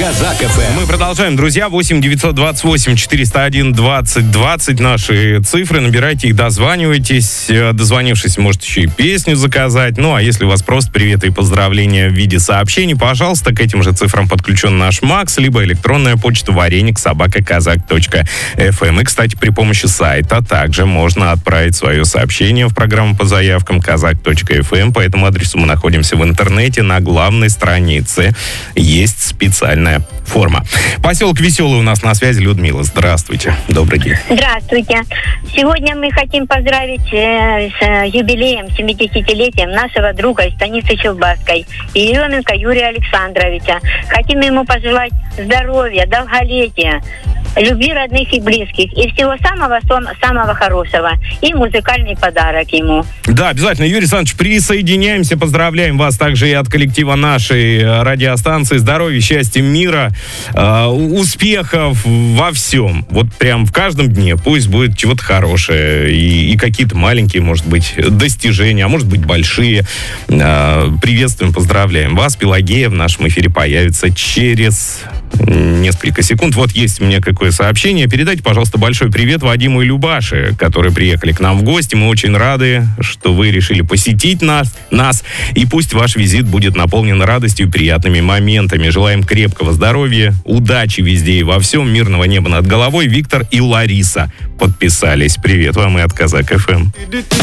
Казак ФМ. Мы продолжаем, друзья. 8 928 401 20 20 наши цифры. Набирайте их, дозванивайтесь. Дозвонившись, может еще и песню заказать. Ну, а если у вас просто приветы и поздравления в виде сообщений, пожалуйста, к этим же цифрам подключен наш Макс, либо электронная почта вареник@казак.фм. И, кстати, при помощи сайта также можно отправить свое сообщение в программу по заявкам казак.фм. По этому адресу мы находимся в интернете. На главной странице есть специальная форма. Поселок Веселый у нас на связи. Людмила, здравствуйте. Добрый день. Здравствуйте. Сегодня мы хотим поздравить с юбилеем, 70-летием нашего друга из станицы Челбасской, Еременко Юрия Александровича. Хотим ему пожелать здоровья, долголетия, любви родных и близких и всего самого хорошего. И музыкальный подарок ему. Да, обязательно. Юрий Александрович, присоединяемся, поздравляем вас также и от коллектива нашей радиостанции. Здоровья, счастья, мира, успехов во всем. Вот прям в каждом дне пусть будет чего-то хорошее. И какие-то маленькие, может быть, достижения, а может быть, большие. Приветствуем, поздравляем вас. Пелагея в нашем эфире появится через несколько секунд. Вот есть у меня какое сообщение. Передайте, пожалуйста, большой привет Вадиму и Любаше, которые приехали к нам в гости. Мы очень рады, что вы решили посетить нас. И пусть ваш визит будет наполнен радостью и приятными моментами. Желаем крепкого здоровья, удачи везде и во всем, мирного неба над головой. Виктор и Лариса подписались. Привет вам и от Казак ФМ.